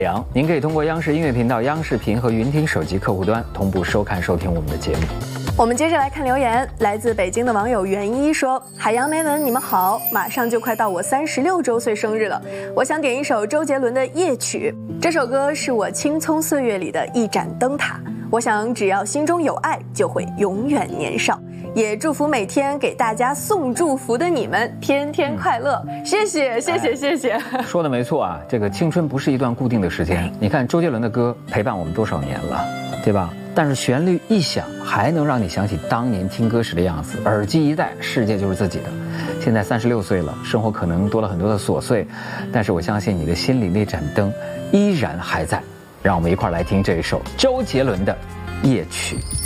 您可以通过央视音乐频道、央视频和云听手机客户端同步收看收听我们的节目。 我们接着来看留言，来自北京的网友袁一说：海洋梅文，你们好，马上就快到我36周岁生日了，我想点一首周杰伦的《夜曲》，这首歌是我青葱岁月里的一盏灯塔，我想只要心中有爱，就会永远年少。也祝福每天给大家送祝福的你们天天快乐，谢谢。 说的没错啊，这个青春不是一段固定的时间。你看周杰伦的歌陪伴我们多少年了，对吧？但是旋律一响，还能让你想起当年听歌时的样子。耳机一戴，世界就是自己的。现在36岁了，生活可能多了很多的琐碎，但是我相信你的心里那盏灯依然还在。让我们一块儿来听这一首周杰伦的《夜曲》。